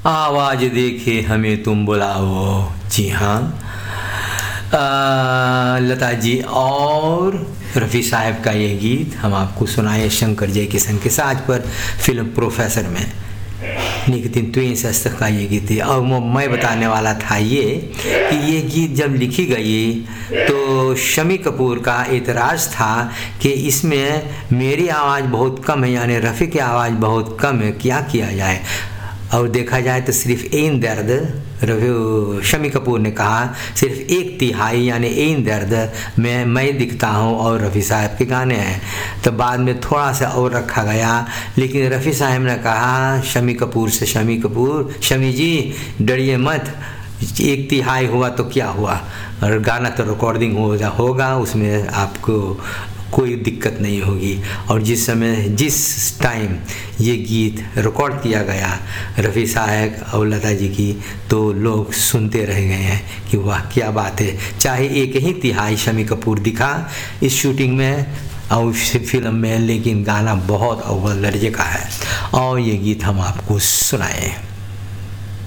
आवाज देखे हमें तुम बुलाओ। जी हाँ, लता जी और रफ़ी साहब का ये गीत हम आपको सुनाए शंकर जयकिशन के साथ पर फिल्म प्रोफेसर में नितिन ट्वेन का ये गीत है। और मैं बताने वाला था ये कि ये गीत जब लिखी गई तो शम्मी कपूर का एतराज़ था कि इसमें मेरी आवाज़ बहुत कम है, यानी रफ़ी की आवाज़ बहुत कम है, क्या किया जाए। और देखा जाए तो सिर्फ एक दर्द शम्मी कपूर ने कहा सिर्फ 1/3 यानी एक दर्द में मैं दिखता हूँ और रफ़ी साहब के गाने हैं। तो बाद में थोड़ा सा और रखा गया, लेकिन रफ़ी साहब ने कहा शम्मी कपूर से, शम्मी जी डरिए मत, 1/3 हुआ तो क्या हुआ, और गाना तो रिकॉर्डिंग होगा, उसमें आपको कोई दिक्कत नहीं होगी। और जिस टाइम ये गीत रिकॉर्ड किया गया रफ़ी साहब और लता जी की, तो लोग सुनते रह गए हैं कि वाह क्या बात है। चाहे 1/3 शम्मी कपूर दिखा इस शूटिंग में और फिल्म में, लेकिन गाना बहुत अव्वल दर्जे का है। और ये गीत हम आपको सुनाएं।